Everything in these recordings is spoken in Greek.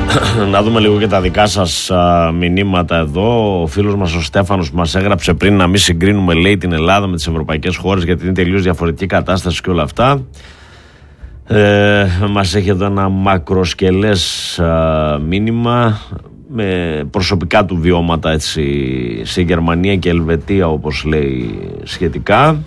Να δούμε λίγο και τα δικά σας μηνύματα εδώ. Ο φίλος μας ο Στέφανος που μας έγραψε πριν να μην συγκρίνουμε, λέει, την Ελλάδα με τις ευρωπαϊκές χώρες, γιατί είναι τελείως διαφορετική κατάσταση και όλα αυτά. Μας έχει εδώ ένα μακροσκελές μήνυμα με προσωπικά του βιώματα, έτσι, σε Γερμανία και Ελβετία, όπως λέει σχετικά.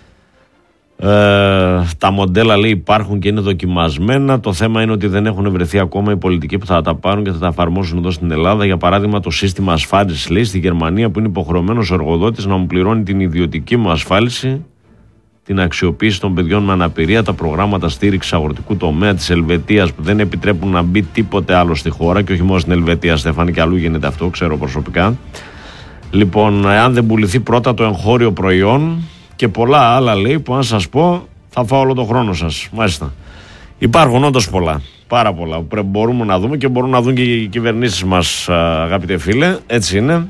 Τα μοντέλα, λέει, υπάρχουν και είναι δοκιμασμένα. Το θέμα είναι ότι δεν έχουν βρεθεί ακόμα οι πολιτικοί που θα τα πάρουν και θα τα εφαρμόσουν εδώ στην Ελλάδα. Για παράδειγμα, το σύστημα ασφάλισης, λέει, στη Γερμανία, που είναι υποχρεωμένος ο εργοδότης να μου πληρώνει την ιδιωτική μου ασφάλιση, την αξιοποίηση των παιδιών με αναπηρία, τα προγράμματα στήριξης αγροτικού τομέα της Ελβετίας, που δεν επιτρέπουν να μπει τίποτε άλλο στη χώρα, και όχι μόνο στην Ελβετία, Στέφανη, και αλλού γίνεται αυτό, ξέρω προσωπικά. Λοιπόν, εάν δεν πουληθεί πρώτα το εγχώριο προϊόν και πολλά άλλα, λέει, που αν σας πω θα φάω όλο το χρόνο σας. Μάλιστα. Υπάρχουν όντως πολλά, πάρα πολλά, που μπορούμε να δούμε και μπορούν να δουν και οι κυβερνήσεις μας, αγαπητέ φίλε, έτσι είναι.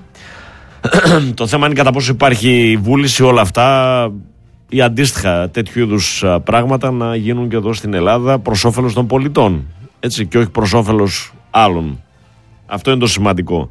Το θέμα είναι κατά πόσο υπάρχει βούληση όλα αυτά ή αντίστοιχα τέτοιου είδους πράγματα να γίνουν και εδώ στην Ελλάδα προς όφελος των πολιτών, έτσι, και όχι προς όφελος άλλων. Αυτό είναι το σημαντικό.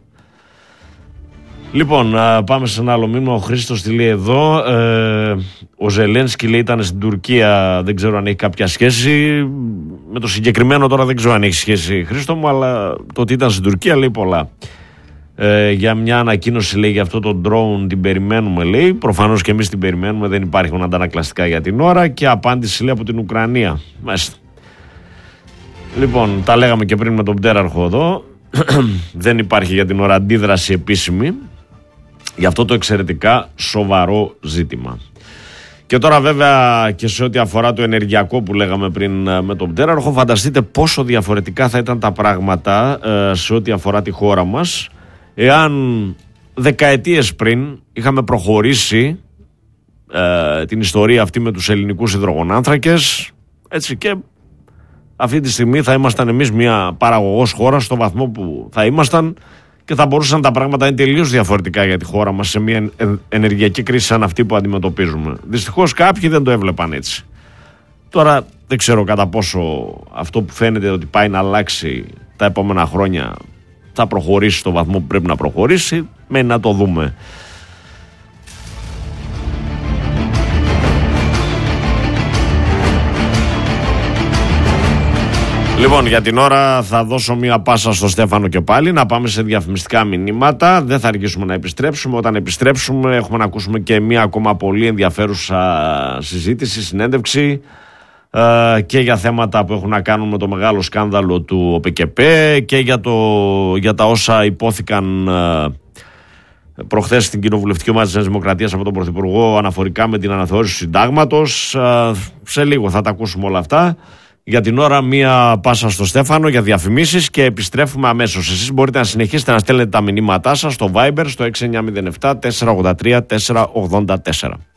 Λοιπόν, πάμε σε ένα άλλο μήνυμα. Ο Χρήστος τι λέει εδώ. Ο Ζελένσκι, λέει, ήταν στην Τουρκία. Δεν ξέρω αν έχει κάποια σχέση με το συγκεκριμένο, τώρα δεν ξέρω αν έχει σχέση, Χρήστο μου, αλλά το ότι ήταν στην Τουρκία λέει πολλά. Για μια ανακοίνωση, λέει, για αυτό το drone την περιμένουμε, λέει. Προφανώς και εμείς την περιμένουμε, δεν υπάρχουν αντανακλαστικά για την ώρα. Και απάντηση, λέει, από την Ουκρανία. Μάλιστα. Λοιπόν, τα λέγαμε και πριν με τον πτέραρχο εδώ. Δεν υπάρχει για την ώρα αντίδραση επίσημη για αυτό το εξαιρετικά σοβαρό ζήτημα. Και τώρα, βέβαια, και σε ό,τι αφορά το ενεργειακό που λέγαμε πριν με τον πτέραρχο, φανταστείτε πόσο διαφορετικά θα ήταν τα πράγματα σε ό,τι αφορά τη χώρα μας εάν δεκαετίες πριν είχαμε προχωρήσει την ιστορία αυτή με τους ελληνικούς υδρογονάνθρακες, έτσι, και αυτή τη στιγμή θα ήμασταν εμείς μια παραγωγός χώρα στο βαθμό που θα ήμασταν και θα μπορούσαν τα πράγματα να είναι τελείως διαφορετικά για τη χώρα μας σε μια ενεργειακή κρίση σαν αυτή που αντιμετωπίζουμε. Δυστυχώς κάποιοι δεν το έβλεπαν έτσι. Τώρα δεν ξέρω κατά πόσο αυτό που φαίνεται ότι πάει να αλλάξει τα επόμενα χρόνια θα προχωρήσει στο βαθμό που πρέπει να προχωρήσει, μένει να το δούμε. Λοιπόν, για την ώρα θα δώσω μία πάσα στο Στέφανο και πάλι να πάμε σε διαφημιστικά μηνύματα. Δεν θα αργήσουμε να επιστρέψουμε. Όταν επιστρέψουμε έχουμε να ακούσουμε και μία ακόμα πολύ ενδιαφέρουσα συζήτηση, συνέντευξη και για θέματα που έχουν να κάνουν με το μεγάλο σκάνδαλο του ΟΠΕΚΕΠΕ και για τα όσα υπόθηκαν προχθές στην κοινοβουλευτική ομάδα της Νέας Δημοκρατίας από τον Πρωθυπουργό αναφορικά με την αναθεώρηση του συντάγματος. Σε λίγο θα τα ακούσουμε όλα αυτά. Για την ώρα μία πάσα στο Στέφανο για διαφημίσεις και επιστρέφουμε αμέσως. Εσείς μπορείτε να συνεχίσετε να στέλνετε τα μηνύματά σας στο Viber στο 6907 483 484.